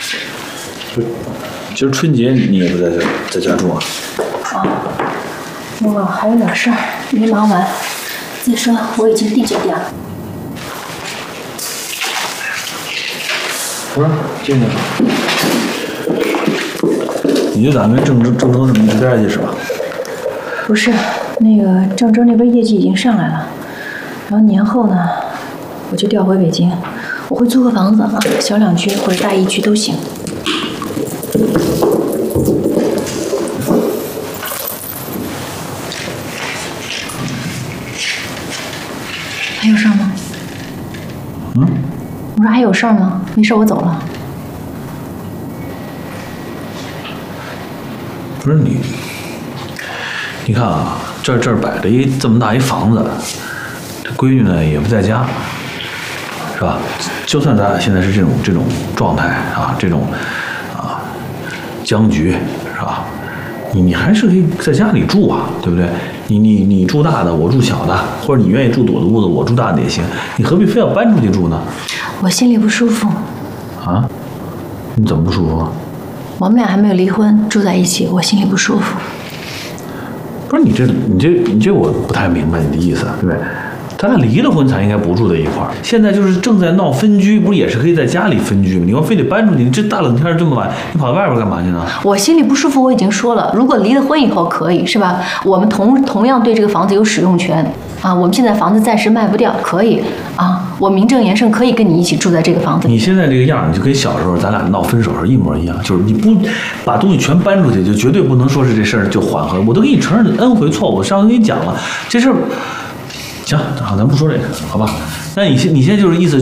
今儿春节你也不在家住啊？ 我还有点事儿没忙完。再说我已经订酒店了。 不是这个，你就打算郑州这么一直待下去是吧？ 不是，那个郑州那边业绩已经上来了，然后年后呢，我就调回北京，我会租个房子啊，小2居或者大1居都行。还有事儿吗？我说还有事儿吗？没事，我走了。 不是你看啊，这儿摆着这么大一房子，这闺女呢也不在家，是吧？就算咱俩现在是这种状态啊，这种僵局是吧？你还是可以在家里住啊，对不对？你住大的，我住小的，或者你愿意住我的屋子，我住大的也行，你何必非要搬出去住呢？ 我心里不舒服。 啊？你怎么不舒服？ 我们俩还没有离婚，住在一起，我心里不舒服。 不是你这我不太明白你的意思，对不对？咱俩离了婚才应该不住在一块儿，现在就是正在闹分居，不是也是可以在家里分居吗？你要非得搬出去，你这大冷天这么晚，你跑到外边干嘛去呢？ 我心里不舒服，我已经说了，如果离了婚以后可以，是吧？我们同样对这个房子有使用权啊。我们现在房子暂时卖不掉，可以啊。我名正言顺可以跟你一起住在这个房子里。 你现在这个样，你就跟小时候咱俩闹分手时一模一样，就是你不把东西全搬出去，就绝对不能说是这事儿就缓和。我都给你承认N回错误，上回跟你讲了，这事儿。行，好，咱不说这个，好吧？那你现在就是意思